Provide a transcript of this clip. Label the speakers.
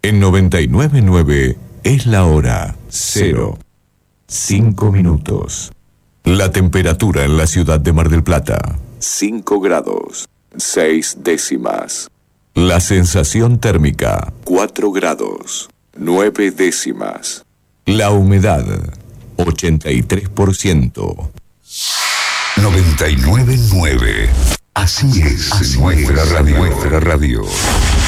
Speaker 1: En 99.9 es la hora 0, 5 minutos. La temperatura en la ciudad de Mar del Plata, 5 grados, 6 décimas. La sensación térmica, 4 grados, 9 décimas. La humedad, 83%.
Speaker 2: 99.9. Así es nuestra radio.